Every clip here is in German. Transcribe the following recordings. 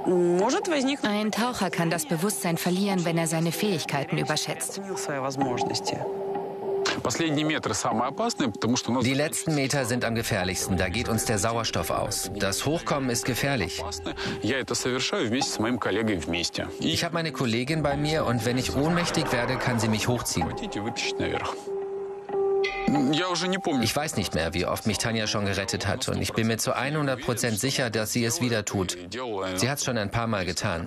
Ein Taucher kann das Bewusstsein verlieren, wenn er seine Fähigkeiten überschätzt. Die letzten Meter sind am gefährlichsten, da geht uns der Sauerstoff aus. Das Hochkommen ist gefährlich. Ich habe meine Kollegin bei mir und wenn ich ohnmächtig werde, kann sie mich hochziehen. Ich weiß nicht mehr, wie oft mich Tanja schon gerettet hat und ich bin mir zu 100% sicher, dass sie es wieder tut. Sie hat es schon ein paar Mal getan.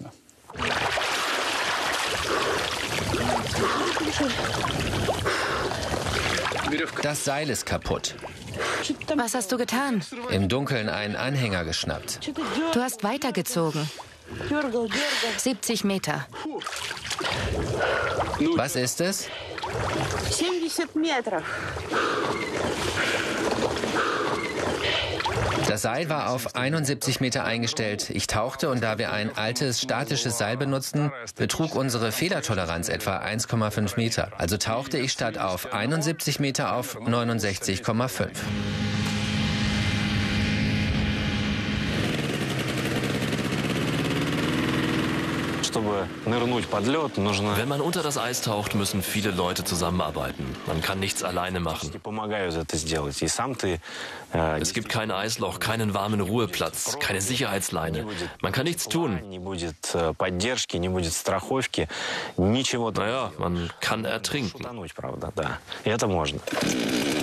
Das Seil ist kaputt. Was hast du getan? Im Dunkeln einen Anhänger geschnappt. Du hast weitergezogen. 70 Meter. Was ist es? 70 Meter. Das Seil war auf 71 Meter eingestellt. Ich tauchte und da wir ein altes statisches Seil benutzten, betrug unsere Fehlertoleranz etwa 1,5 Meter. Also tauchte ich statt auf 71 Meter auf 69,5. Wenn man unter das Eis taucht, müssen viele Leute zusammenarbeiten. Man kann nichts alleine machen. Es gibt kein Eisloch, keinen warmen Ruheplatz, keine Sicherheitsleine. Man kann nichts tun. Naja, man kann ertrinken.